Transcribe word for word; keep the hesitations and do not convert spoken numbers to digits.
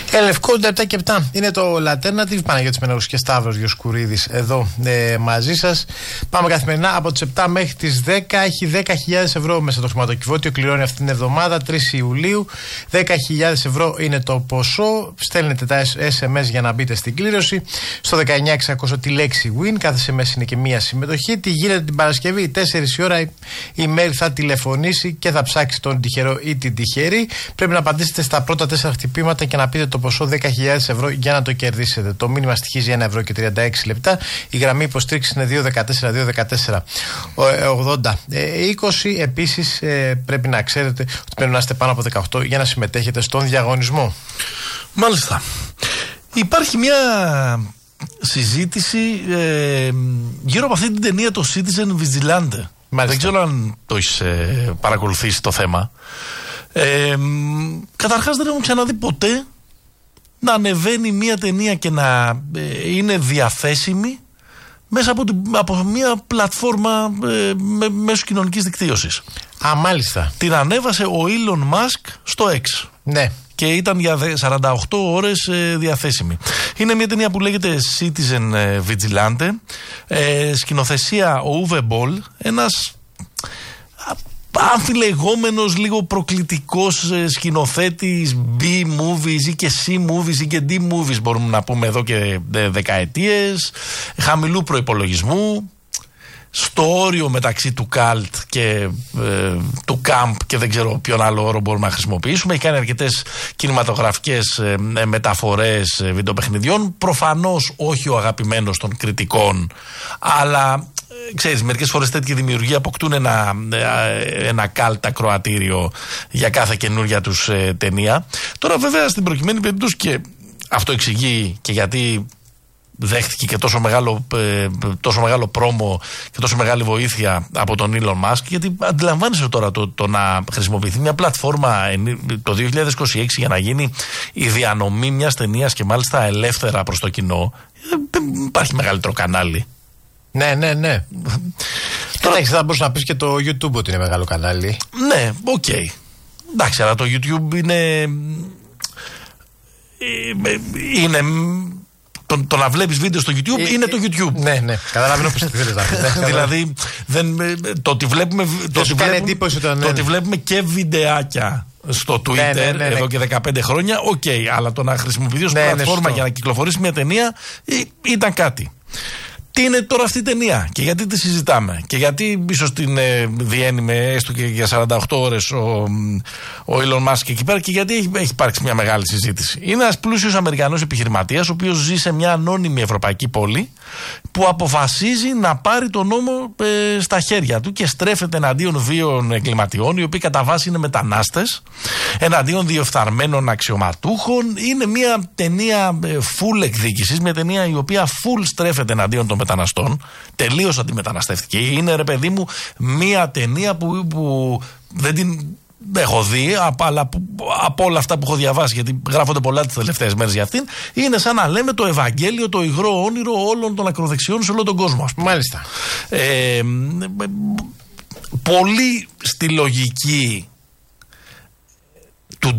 Ελευκό επτά και επτά. Είναι το Alternative. Παναγιώτης Μεναγούς και Σταύρος Διοσκουρίδης εδώ ε, μαζί σας. Πάμε καθημερινά από τις επτά μέχρι τις δέκα. Έχει δέκα χιλιάδες ευρώ μέσα το χρηματοκιβώτιο. Κληρώνει αυτή την εβδομάδα, τρεις Ιουλίου. δέκα χιλιάδες ευρώ είναι το ποσό. Στέλνετε τα ες εμ ες για να μπείτε στην κλήρωση. Στο δεκαεννιά εξακόσια τη λέξη win. Κάθε ες εμ ες είναι και μία συμμετοχή. Τι γίνεται την Παρασκευή, τέσσερις η ώρα η Μέρη θα τηλεφωνήσει και θα ψάξει τον τυχερό ή την τυχερή. Πρέπει να απαντήσετε στα πρώτα τέσσερα χτυπήματα και να πείτε το ποσό δέκα χιλιάδες ευρώ για να το κερδίσετε. Το μήνυμα στοιχίζει ένα ευρώ και τριάντα έξι λεπτά. Η γραμμή υποστήριξη είναι δύο δεκατέσσερα δύο δεκατέσσερα ογδόντα είκοσι. Επίσης ε, πρέπει να ξέρετε ότι πρέπει να είστε πάνω από δεκαοκτώ για να συμμετέχετε στον διαγωνισμό. Μάλιστα. Υπάρχει μια συζήτηση ε, γύρω από αυτή την ταινία, το Citizen Vigilante. Μάλιστα. Δεν ξέρω αν το έχεις ε, παρακολουθήσει το θέμα. Ε, καταρχάς δεν έχω ξαναδεί ποτέ να ανεβαίνει μια ταινία και να ε, είναι διαθέσιμη μέσα από, την, από μια πλατφόρμα ε, με, μέσω κοινωνικής δικτύωσης. Α, μάλιστα. Την ανέβασε ο Elon Musk στο X. Ναι. Και ήταν για σαράντα οκτώ ώρες ε, διαθέσιμη. Είναι μια ταινία που λέγεται Citizen Vigilante. Ε, σκηνοθεσία ο Uwe Boll, ένας αμφιλεγόμενος, λίγο προκλητικός ε, σκηνοθέτης B-movies ή και C-movies ή και D-movies, μπορούμε να πούμε εδώ και ε, δεκαετίες, χαμηλού προϋπολογισμού, στο όριο μεταξύ του καλτ και ε, του κάμπ και δεν ξέρω ποιον άλλο όρο μπορούμε να χρησιμοποιήσουμε. Έχει κάνει αρκετές κινηματογραφικές ε, μεταφορές ε, βιντεοπαιχνιδιών. Προφανώς όχι ο αγαπημένος των κριτικών, αλλά ε, ξέρεις, μερικές φορές τέτοια δημιουργία αποκτούν ένα, ε, ένα καλτ ακροατήριο για κάθε καινούρια τους ε, ταινία. Τώρα βέβαια στην προκειμένη περίπτωση, και αυτό εξηγεί και γιατί δέχτηκε και τόσο μεγάλο, ε, τόσο μεγάλο πρόμο και τόσο μεγάλη βοήθεια από τον Elon Musk, γιατί αντιλαμβάνεσαι τώρα το, το να χρησιμοποιηθεί μια πλατφόρμα το δύο χιλιάδες είκοσι έξι για να γίνει η διανομή μιας ταινίας και μάλιστα ελεύθερα προς το κοινό. Δεν υπάρχει μεγαλύτερο κανάλι. Ναι, ναι, ναι. Τώρα έχεις, θα μπορούσα να πεις και το YouTube ότι είναι μεγάλο κανάλι. Ναι, οκ. Okay. Εντάξει, αλλά το YouTube είναι... είναι... Το, το να βλέπεις βίντεο στο YouTube ε, είναι το YouTube. Ναι, ναι. Καταλαβαίνω πώς θέλεις να πεις. Δηλαδή, δεν, το ότι βλέπουμε, το ότι βλέπουμε, το ότι βλέπουμε και βιντεάκια στο Twitter ναι, ναι, ναι, εδώ ναι. και δεκαπέντε χρόνια, οκ. Okay, αλλά το να χρησιμοποιηθεί ως ναι, πλατφόρμα ναι, για να κυκλοφορήσει μια ταινία ήταν κάτι. Τι είναι τώρα αυτή η ταινία και γιατί τη συζητάμε και γιατί ίσως την ε, διένει με έστω και για σαράντα οκτώ ώρες ο, ο Elon Musk εκεί πέρα και γιατί έχει, έχει υπάρξει μια μεγάλη συζήτηση. Είναι ένας πλούσιος Αμερικανός επιχειρηματίας ο οποίος ζει σε μια ανώνυμη ευρωπαϊκή πόλη που αποφασίζει να πάρει τον νόμο ε, στα χέρια του και στρέφεται εναντίον βίων εγκληματιών οι οποίοι κατά βάση είναι μετανάστες, εναντίον διεφθαρμένων αξιωματούχων. Είναι μια ταινία ε, full εκδίκησης, μια ταινία η οποία full στρέφεται εναντίον των μεταναστών, τελείως αντιμεταναστευτική. Είναι, ρε παιδί μου, μία ταινία που, που δεν την έχω δει, αλλά από όλα αυτά που έχω διαβάσει, γιατί γράφονται πολλά τις τελευταίες μέρες για αυτήν, είναι σαν να λέμε το Ευαγγέλιο, το υγρό όνειρο όλων των ακροδεξιών σε όλο τον κόσμο, ας πούμε. Μάλιστα. Ε, πολύ στη λογική